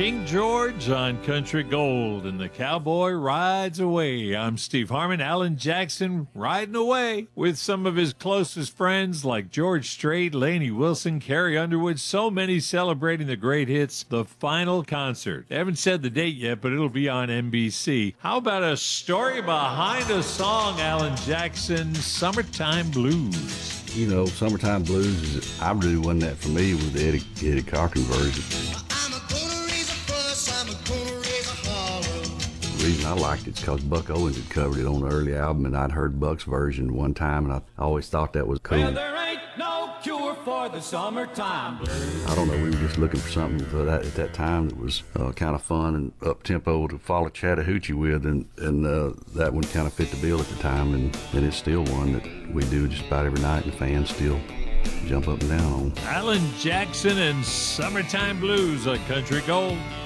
King George on Country Gold, and the cowboy rides away. I'm Steve Harmon. Alan Jackson riding away with some of his closest friends like George Strait, Lainey Wilson, Carrie Underwood, so many celebrating the great hits. The final concert. They haven't said the date yet, but it'll be on NBC. How about a story behind a song, Alan Jackson, Summertime Blues? You know, Summertime Blues, I really wasn't that familiar with the Eddie Cochran version. The reason I liked it is because Buck Owens had covered it on the early album, and I'd heard Buck's version one time, and I always thought that was cool. Well, there ain't no cure for the summertime blues. I don't know, we were just looking for something for that at that time that was kind of fun and up-tempo to follow Chattahoochee with, and that one kind of fit the bill at the time, and it's still one that we do just about every night, and the fans still jump up and down on. Alan Jackson and Summertime Blues on Country Gold.